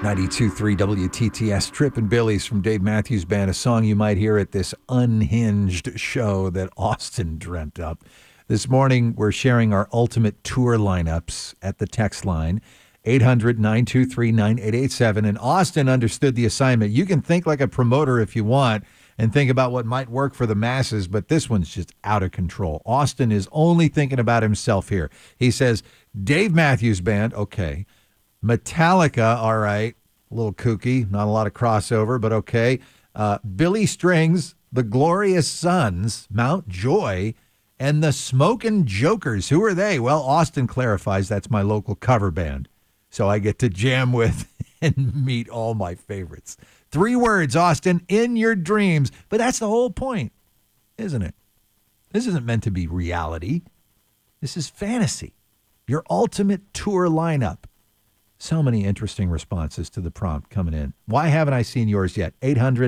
92.3 WTTS, Trippin' Billies from Dave Matthews Band, a song you might hear at this unhinged show that Austin dreamt up. This morning, we're sharing our ultimate tour lineups at the text line, 800-923-9887. And Austin understood the assignment. You can think like a promoter if you want and think about what might work for the masses, but this one's just out of control. Austin is only thinking about himself here. He says, Dave Matthews Band, okay. Metallica, all right, a little kooky, not a lot of crossover, but okay. Billy Strings, the Glorious Sons, Mount Joy, and the Smokin' Jokers. Who are they? Well, Austin clarifies that's my local cover band, so I get to jam with and meet all my favorites. 3 words, Austin, in your dreams. But that's the whole point, isn't it? This isn't meant to be reality. This is fantasy. Your ultimate tour lineup. So many interesting responses to the prompt coming in. Why haven't I seen yours yet?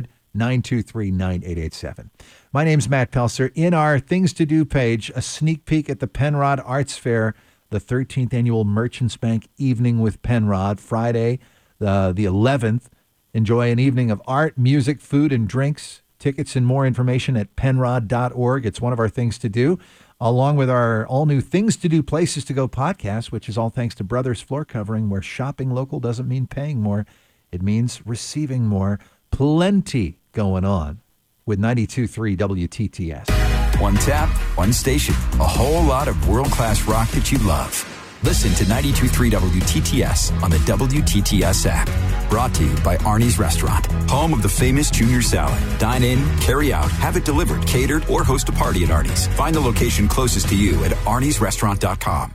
800-923-9887. My name's Matt Pelser. In our Things to Do page, a sneak peek at the Penrod Arts Fair, the 13th annual Merchants Bank Evening with Penrod, Friday, the 11th. Enjoy an evening of art, music, food, and drinks. Tickets and more information at penrod.org. It's one of our things to do, along with our all-new Things to Do, Places to Go podcast, which is all thanks to Brothers Floor Covering, where shopping local doesn't mean paying more. It means receiving more. Plenty going on with 92.3 WTTS. One tap, one station, a whole lot of world-class rock that you love. Listen to 92.3 WTTS on the WTTS app. Brought to you by Arnie's Restaurant, home of the famous Junior Salad. Dine in, carry out, have it delivered, catered, or host a party at Arnie's. Find the location closest to you at arniesrestaurant.com.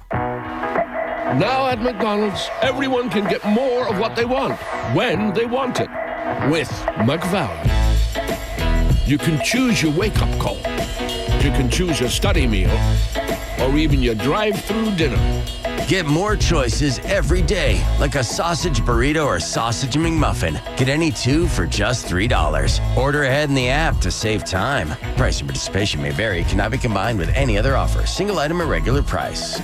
Now at McDonald's, everyone can get more of what they want, when they want it, with McValue. You can choose your wake-up call. You can choose your study meal, or even your drive-through dinner. Get more choices every day, like a sausage burrito or sausage McMuffin. Get any 2 for just $3. Order ahead in the app to save time. Price and participation may vary. Cannot be combined with any other offer. Single item at regular price.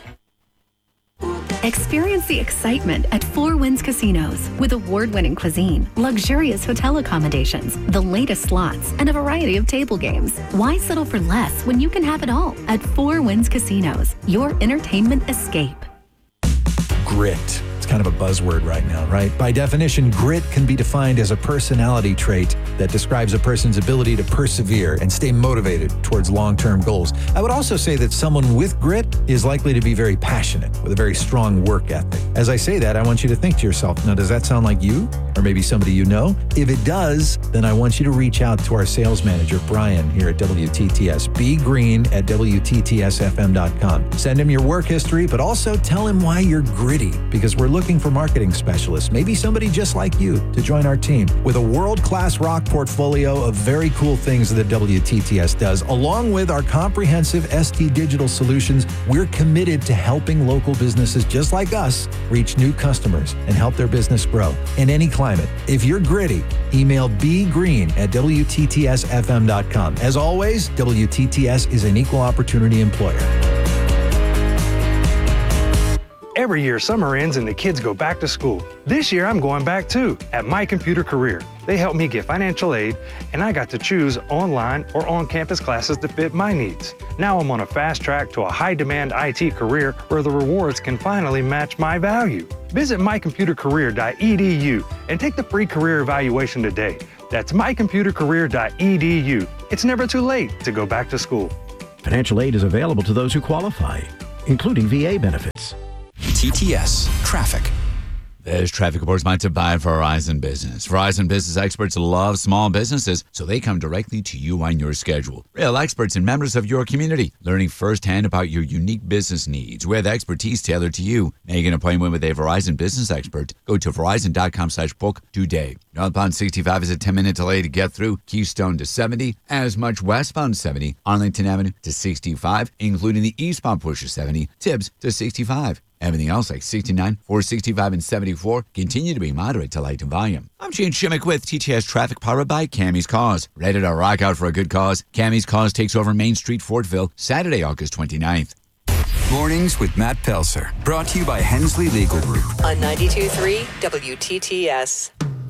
Experience the excitement at Four Winds Casinos with award-winning cuisine, luxurious hotel accommodations, the latest slots, and a variety of table games. Why settle for less when you can have it all at Four Winds Casinos, your entertainment escape? Grit. It's kind of a buzzword right now, right? By definition, grit can be defined as a personality trait that describes a person's ability to persevere and stay motivated towards long-term goals. I would also say that someone with grit is likely to be very passionate with a very strong work ethic. As I say that, I want you to think to yourself, now, does that sound like you? Or maybe somebody you know? If it does, then I want you to reach out to our sales manager, Brian, here at WTTS. Be green at WTTSFM.com. Send him your work history, but also tell him why you're gritty, because we're looking for marketing specialists, maybe somebody just like you, to join our team. With a world-class rock portfolio of very cool things that WTTS does, along with our comprehensive ST Digital solutions, we're committed to helping local businesses just like us reach new customers and help their business grow in any climate. If you're gritty, email bgreen at WTTSFM.com. As always, WTTS is an equal opportunity employer. Every year, summer ends and the kids go back to school. This year, I'm going back too, at My Computer Career. They helped me get financial aid, and I got to choose online or on-campus classes that fit my needs. Now I'm on a fast track to a high-demand IT career where the rewards can finally match my value. Visit mycomputercareer.edu and take the free career evaluation today. That's mycomputercareer.edu. It's never too late to go back to school. Financial aid is available to those who qualify, including VA benefits. TTS Traffic. There's traffic reports sponsored by Verizon Business. Verizon Business experts love small businesses, so they come directly to you on your schedule. Real experts and members of your community, learning firsthand about your unique business needs with expertise tailored to you. Make an appointment with a Verizon Business expert. Go to verizon.com/book today. Northbound 65 is a 10-minute delay to get through. Keystone to 70, as much westbound 70, Arlington Avenue to 65, including the eastbound push to 70, Tibbs to 65. Everything else like 69, 465, and 74 continue to be moderate to light in volume. I'm Gene Shimmick with TTS Traffic, powered by Cammie's Cause. Ready to rock out for a good cause? Cammie's Cause takes over Main Street, Fortville, Saturday, August 29th. Mornings with Matt Pelser. Brought to you by Hensley Legal Group. On 92.3 WTTS.